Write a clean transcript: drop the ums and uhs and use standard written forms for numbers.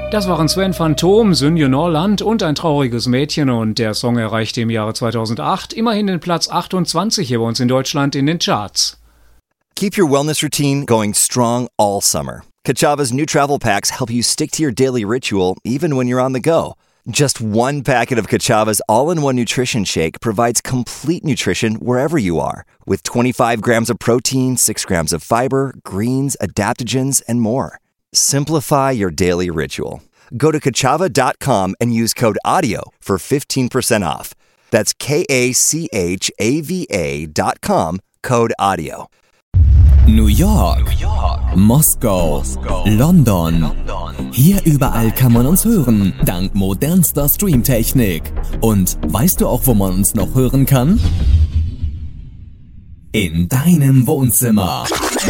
Das waren Sven Phantom, Synje Norland und Ein trauriges Mädchen, und der Song erreichte im Jahre 2008 immerhin den Platz 28 hier bei uns in Deutschland in den Charts. Keep your wellness routine going strong all summer. Ka'Chava's new travel packs help you stick to your daily ritual even when you're on the go. Just one packet of Ka'Chava's all-in-one nutrition shake provides complete nutrition wherever you are, with 25 grams of protein, 6 grams of fiber, greens, adaptogens, and more. Simplify your daily ritual. Go to Ka'Chava.com and use code AUDIO for 15% off. That's KACHAVA.com, code AUDIO. New York, Moskau, London. Hier überall kann man uns hören, dank modernster Streamtechnik. Und weißt du auch, wo man uns noch hören kann? In deinem Wohnzimmer.